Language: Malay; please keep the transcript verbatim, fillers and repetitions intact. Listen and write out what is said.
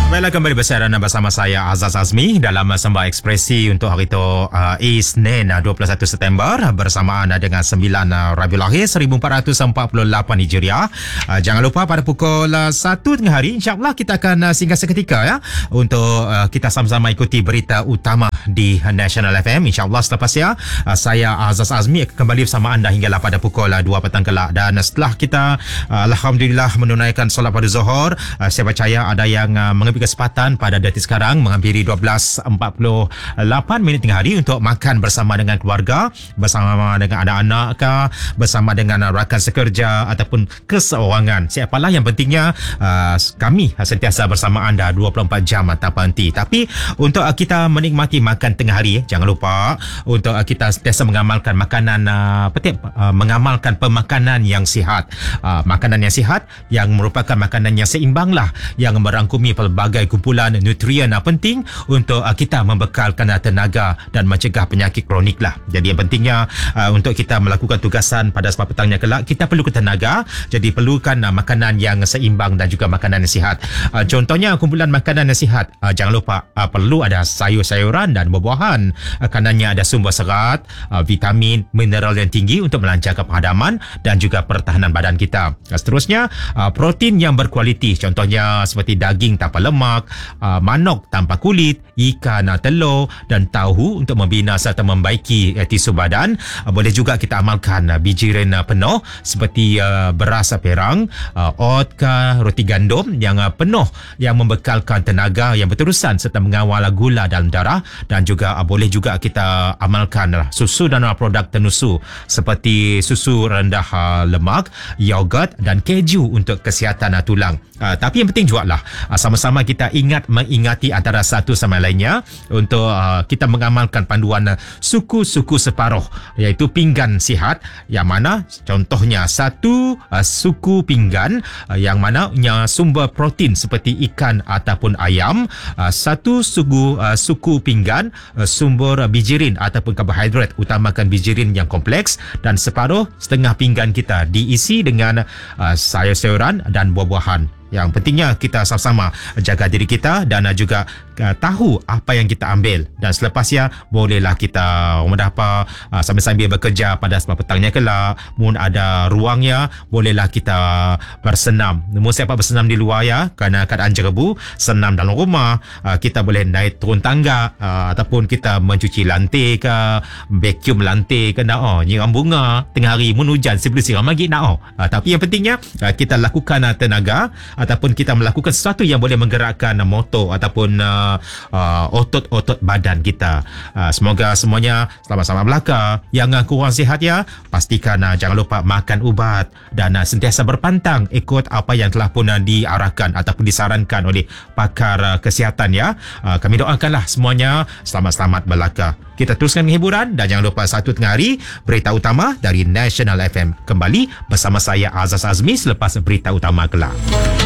Baiklah, kembali bersiaran bersama saya Azaz Azmi dalam Sembah Ekspresi untuk hari itu uh, Isnin dua puluh satu September bersamaan dengan sembilan uh, Rabiul Akhir seribu empat ratus empat puluh lapan Hijriah. Uh, jangan lupa pada pukul uh, satu tengah hari insya-Allah kita akan uh, singgah seketika ya untuk uh, kita sama-sama ikuti berita utama di National F M. InsyaAllah selepas ya uh, saya Azaz Azmi akan kembali bersama anda hinggalah pada pukul uh, dua petang kelak. Dan setelah kita uh, Alhamdulillah menunaikan solat pada Zuhur, uh, saya percaya ada yang uh, mengambil kesempatan pada detik sekarang menghampiri dua belas empat puluh lapan minit tengah hari untuk makan bersama dengan keluarga, bersama dengan anak-anak kah, bersama dengan rakan sekerja ataupun keseorangan. Siapalah, yang pentingnya uh, kami sentiasa bersama anda dua puluh empat jam tanpa henti. Tapi untuk uh, kita menikmati makan tengah hari, jangan lupa untuk uh, kita sentiasa mengamalkan makanan uh, petik, uh, mengamalkan pemakanan yang sihat. Uh, makanan yang sihat yang merupakan makanan yang seimbang lah, yang merangkumi pelbagai kumpulan nutrien uh, penting untuk uh, kita membekalkan uh, tenaga dan mencegah penyakit kronik lah. Jadi yang pentingnya uh, untuk kita melakukan tugasan pada sebab petangnya kelak, kita perlu tenaga, jadi perlukan uh, makanan yang seimbang dan juga makanan yang sihat. Uh, contohnya kumpulan makanan yang sihat, uh, jangan lupa uh, perlu ada sayur-sayuran dan buah-buahan, uh, karenanya ada sumber serat, uh, vitamin, mineral yang tinggi untuk melancarkan penghadaman dan juga pertahanan badan kita. Uh, seterusnya uh, protein yang berkualiti, contohnya seperti daging tanpa lemak, uh, manok tanpa kulit, ikan, uh, telur dan tahu untuk membina serta membaiki uh, tisu badan. Uh, boleh juga kita amalkan uh, bijiran uh, penuh seperti uh, beras uh, perang, uh, oat ke roti gandum yang uh, penuh, yang membekalkan tenaga yang berterusan serta mengawal uh, gula dalam darah. Dan juga uh, boleh juga kita amalkan uh, susu dan uh, produk tenusu seperti susu rendah uh, lemak, yogurt dan keju untuk kesihatan uh, tulang. Uh, tapi yang penting juga lah uh, sama-sama kita ingat mengingati antara satu sama lainnya untuk uh, kita mengamalkan panduan uh, suku-suku separuh, iaitu pinggan sihat, yang mana contohnya satu uh, suku pinggan uh, yang mana nya sumber protein seperti ikan ataupun ayam, uh, satu suku uh, suku pinggan uh, sumber uh, bijirin ataupun karbohidrat, utamakan bijirin yang kompleks, dan separuh setengah pinggan kita diisi dengan uh, sayur-sayuran dan buah-buahan. Yang pentingnya kita sama-sama jaga diri kita dan juga uh, tahu apa yang kita ambil. Dan selepasnya bolehlah kita mudah apa uh, sambil-sambil bekerja pada sebab petangnya kelak, mun ada ruangnya bolehlah kita bersenam. Mun siapa bersenam di luar ya, kerana keadaan jerebu, senam dalam rumah, uh, kita boleh naik turun tangga, uh, ataupun kita mencuci lantai ke, vacuum lantai ke, nak oh nyiram bunga tengah hari, mun hujan sebelum siram lagi nak oh. Uh, tapi yang pentingnya uh, kita lakukan uh, tenaga ataupun kita melakukan sesuatu yang boleh menggerakkan uh, motor ataupun uh, uh, otot-otot badan kita. Uh, semoga semuanya selamat-selamat belaka. Yang uh, kurang sihat ya, pastikan uh, jangan lupa makan ubat dan uh, sentiasa berpantang ikut apa yang telah pun uh, diarahkan ataupun disarankan oleh pakar uh, kesihatan ya. Uh, kami doakanlah semuanya selamat-selamat belaka. Kita teruskan hiburan dan jangan lupa satu tengah hari berita utama dari National F M. Kembali bersama saya Azaz Azmi selepas berita utama kelak.